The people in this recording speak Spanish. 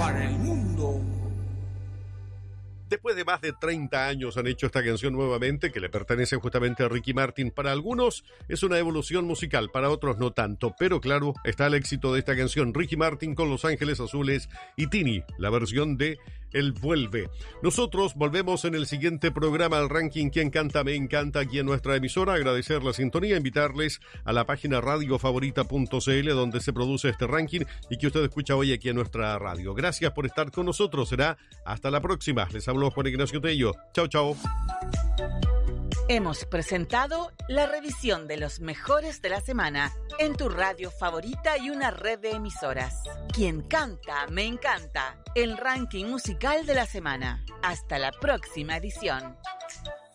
para el mundo. Después de más de 30 años han hecho esta canción nuevamente, que le pertenece justamente a Ricky Martin. Para algunos es una evolución musical, para otros no tanto. Pero claro, está el éxito de esta canción. Ricky Martin con Los Ángeles Azules y Tini, la versión de El Vuelve. Nosotros volvemos en el siguiente programa, el ranking Quien Canta Me Encanta, aquí en nuestra emisora. Agradecer la sintonía, invitarles a la página radiofavorita.cl, donde se produce este ranking y que usted escucha hoy aquí en nuestra radio. Gracias por estar con nosotros. Será hasta la próxima. Les habló Juan Ignacio Tello. Chao, chao. Hemos presentado la revisión de los mejores de la semana en tu radio favorita y una red de emisoras. Quien canta me encanta, el ranking musical de la semana. Hasta la próxima edición.